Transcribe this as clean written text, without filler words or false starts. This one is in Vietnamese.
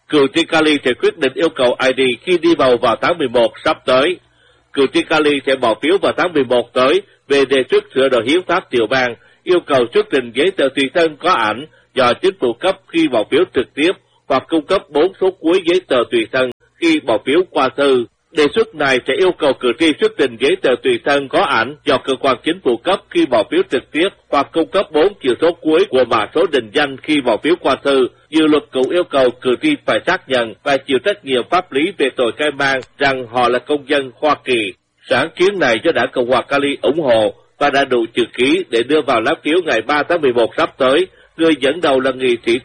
Cựu tri Cali sẽ quyết định yêu cầu ID khi đi bầu vào tháng 11 sắp tới. Cựu tri Cali sẽ bỏ phiếu vào tháng 11 tới về đề xuất sửa đổi hiến pháp tiểu bang, yêu cầu xuất trình giấy tờ tùy thân có ảnh do chính phủ cấp khi bỏ phiếu trực tiếp hoặc cung cấp 4 số cuối giấy tờ tùy thân khi bỏ phiếu qua thư. Đề xuất này sẽ yêu cầu cử tri xuất trình giấy tờ tùy thân có ảnh do cơ quan chính phủ cấp khi bỏ phiếu trực tiếp hoặc cung cấp 4 chữ số cuối của mã số định danh khi bỏ phiếu qua thư. Dự luật cũng yêu cầu cử tri phải xác nhận và chịu trách nhiệm pháp lý về tội cai mang rằng họ là công dân Hoa Kỳ. Sáng kiến này do đảng Cộng hòa Cali ủng hộ và đã đủ chữ ký để đưa vào lá phiếu ngày 3 tháng 11 sắp tới. Người dẫn đầu là nghị sĩ